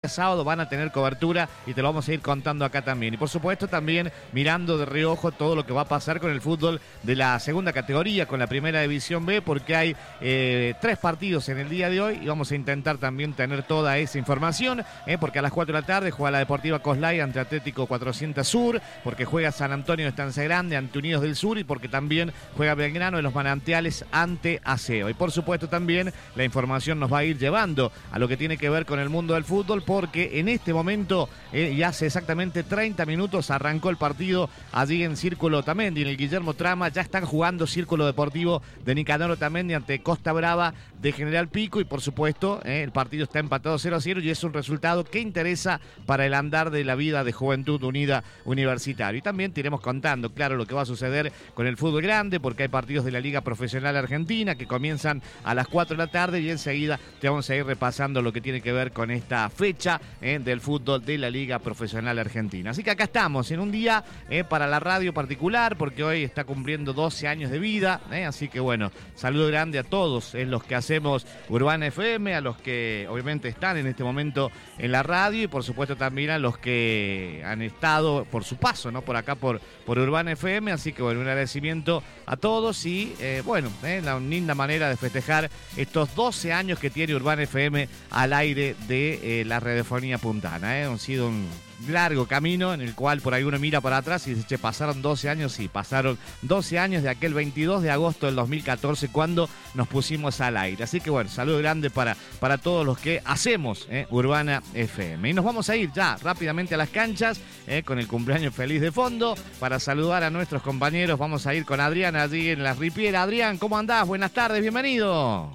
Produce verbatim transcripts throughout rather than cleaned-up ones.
sábado van a tener cobertura y te lo vamos a ir contando acá también. Y por supuesto también mirando de reojo todo lo que va a pasar con el fútbol de la segunda categoría, con la primera división B, porque hay eh, tres partidos en el día de hoy y vamos a intentar también tener toda esa información, eh, porque a las cuatro de la tarde juega la Deportiva Coslay ante Atlético cuatrocientos Sur, porque juega San Antonio de Estancia Grande ante Unidos del Sur y porque también juega Belgrano de los Manantiales ante Aseo. Y por supuesto también la información nos va a ir llevando a lo que tiene que ver con el mundo del fútbol, porque en este momento, eh, y hace exactamente treinta minutos, arrancó el partido allí en Círculo Otamendi, en el Guillermo Trama. Ya están jugando Círculo Deportivo de Nicanor Otamendi ante Costa Brava de General Pico y por supuesto eh, el partido está empatado cero a cero y es un resultado que interesa para el andar de la vida de Juventud Unida Universitario. Y también te iremos contando, claro, lo que va a suceder con el fútbol grande, porque hay partidos de la Liga Profesional Argentina que comienzan a las cuatro de la tarde y enseguida te vamos a ir repasando lo que tiene que ver con esta fecha eh, del fútbol de la Liga Profesional Argentina. Así que acá estamos en un día eh, para la radio particular, porque hoy está cumpliendo doce años de vida, eh, así que bueno, saludo grande a todos eh, los que hacemos Urbana F M, a los que obviamente están en este momento en la radio y por supuesto también a los que han estado por su paso, ¿no? Por acá por, por Urbana F M, así que bueno, un agradecimiento a todos y eh, bueno, eh, una linda manera de festejar estos doce años que tiene Urbana F M al aire de eh, la radiofonía puntana, eh. Han sido un largo camino en el cual por ahí uno mira para atrás y dice, che, pasaron doce años, sí, pasaron doce años de aquel veintidós de agosto del dos mil catorce cuando nos pusimos al aire. Así que bueno, saludo grande para, para todos los que hacemos eh, Urbana F M. Y nos vamos a ir ya rápidamente a las canchas eh, con el cumpleaños feliz de fondo para saludar a nuestros compañeros. Vamos a ir con Adrián allí en la ripiera. Adrián, ¿cómo andás? Buenas tardes, bienvenido.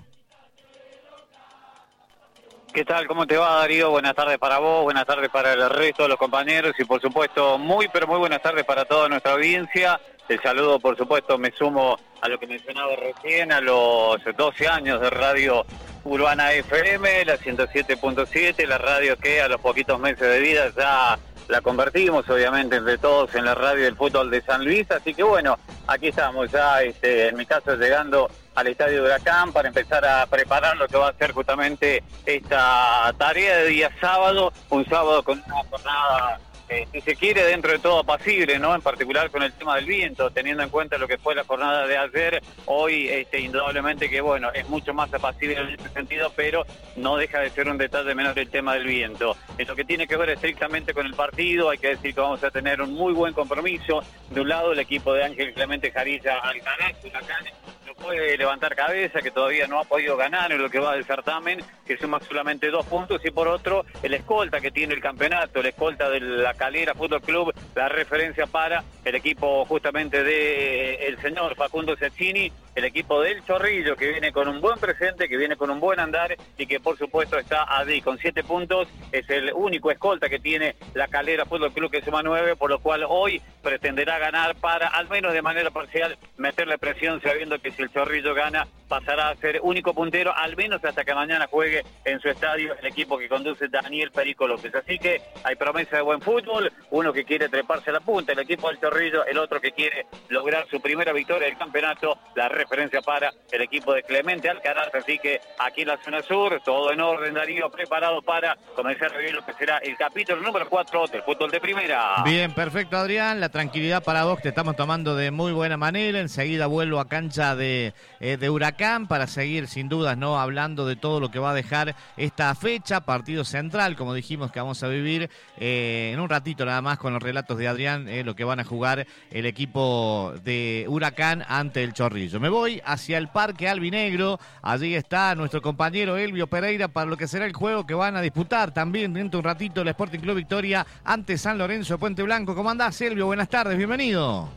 ¿Qué tal? ¿Cómo te va, Darío? Buenas tardes para vos, buenas tardes para el resto de los compañeros y por supuesto muy pero muy buenas tardes para toda nuestra audiencia. El saludo, por supuesto, me sumo a lo que mencionaba recién, a los doce años de Radio Urbana F M, la ciento siete punto siete, la radio que a los poquitos meses de vida ya la convertimos, obviamente, entre todos en la radio del fútbol de San Luis. Así que bueno, aquí estamos ya, este, en mi caso, llegando al Estadio Huracán para empezar a preparar lo que va a ser justamente esta tarea de día sábado, un sábado con una jornada, eh, si se quiere, dentro de todo apacible, ¿no? En particular con el tema del viento, teniendo en cuenta lo que fue la jornada de ayer, hoy este, indudablemente que, bueno, es mucho más apacible en ese sentido, pero no deja de ser un detalle menor el tema del viento. En lo que tiene que ver estrictamente con el partido, hay que decir que vamos a tener un muy buen compromiso. De un lado, el equipo de Ángel Clemente Jarilla Alcaraz, Huracán, no puede levantar cabeza, que todavía no ha podido ganar en lo que va del certamen, que suma solamente dos puntos, y por otro, el escolta que tiene el campeonato, el escolta de la Calera Fútbol Club, la referencia para el equipo justamente de eh, el señor Facundo Cecchini, el equipo del Chorrillo, que viene con un buen presente, que viene con un buen andar y que por supuesto está allí con siete puntos, es el único escolta que tiene la Calera Fútbol Club, que suma nueve, por lo cual hoy pretenderá ganar para, al menos de manera parcial, meterle presión, sabiendo que si el Chorrillo gana, pasará a ser único puntero, al menos hasta que mañana juegue en su estadio el equipo que conduce Daniel Perico López. Así que hay promesa de buen fútbol, uno que quiere treparse a la punta, el equipo del Chorrillo, el otro que quiere lograr su primera victoria del campeonato, la referencia para el equipo de Clemente Alcaraz. Así que aquí en la zona sur, todo en orden, Darío, preparado para comenzar a vivir lo que será el capítulo número cuatro del fútbol de primera. Bien, perfecto, Adrián, la tranquilidad para vos, te estamos tomando de muy buena manera. Enseguida vuelvo a cancha de, eh, de Huracán para seguir sin dudas, ¿no?, hablando de todo lo que va a dejar esta fecha, partido central, como dijimos, que vamos a vivir eh, en un ratito nada más con los relatos de Adrián, eh, lo que van a jugar el equipo de Huracán ante el Chorrillo. Me voy hacia el Parque Albinegro, allí está nuestro compañero Elvio Pereira para lo que será el juego que van a disputar también dentro de un ratito el Sporting Club Victoria ante San Lorenzo de Puente Blanco. ¿Cómo andás, Elvio? Buenas tardes, bienvenido.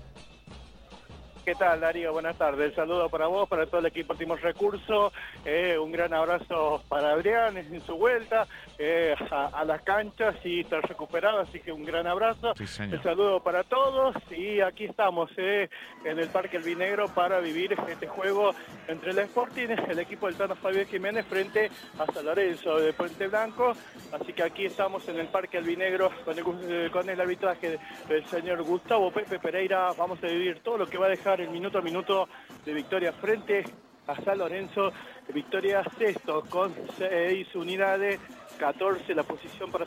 ¿Qué tal, Darío? Buenas tardes. Saludo para vos, para todo el equipo Últimos Recursos. Eh, un gran abrazo para Adrián en su vuelta eh, a, a las canchas y estar recuperado, así que un gran abrazo. Sí, señor. El saludo para todos y aquí estamos eh, en el Parque Albinegro para vivir este juego entre el Sporting, el equipo del Tano Fabián Jiménez frente a San Lorenzo de Puente Blanco. Así que aquí estamos en el Parque Albinegro con el, con el arbitraje del señor Gustavo Pepe Pereira. Vamos a vivir todo lo que va a dejar el minuto a minuto de victoria frente a San Lorenzo. Victoria sexto con seis unidades, catorce la posición para